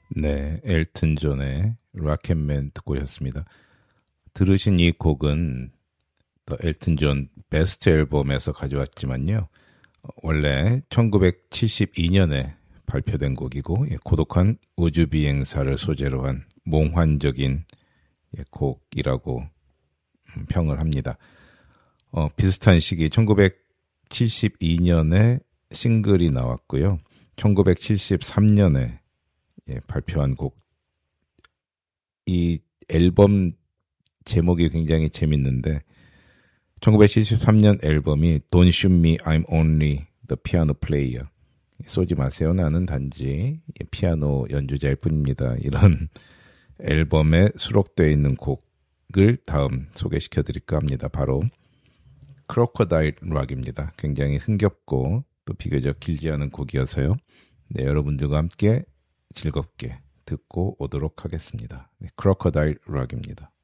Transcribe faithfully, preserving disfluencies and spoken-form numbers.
네, 엘튼 존의 락앤맨 듣고 오셨습니다. 들으신 이 곡은 더 엘튼 존 베스트 앨범에서 가져왔지만요. 원래 천구백칠십이 년에 발표된 곡이고 고독한 우주 비행사를 소재로 한 몽환적인 곡이라고 평을 합니다. 어, 비슷한 시기 천구백칠십이 년에 싱글이 나왔고요. 천구백칠십삼 년에 예, 발표한 곡. 이 앨범 제목이 굉장히 재밌는데 천구백칠십삼 년 앨범이 Don't Shoot Me, I'm Only the Piano Player. 쏘지 마세요. 나는 단지 피아노 연주자일 뿐입니다. 이런 앨범에 수록되어 있는 곡을 다음 소개시켜 드릴까 합니다. 바로 크로커다일 락입니다. 굉장히 흥겹고 또 비교적 길지 않은 곡이어서요. 네, 여러분들과 함께 즐겁게 듣고 오도록 하겠습니다. 네, 크로커다일 락입니다.